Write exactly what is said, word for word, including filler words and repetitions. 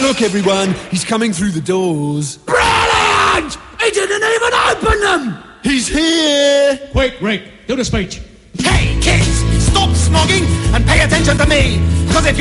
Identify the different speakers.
Speaker 1: Look, everyone, he's coming through the doors.
Speaker 2: Brilliant! He didn't even open them!
Speaker 1: He's here!
Speaker 3: Quick, Rick, do the speech.
Speaker 2: Hey, kids, stop smogging and pay attention to me. Because if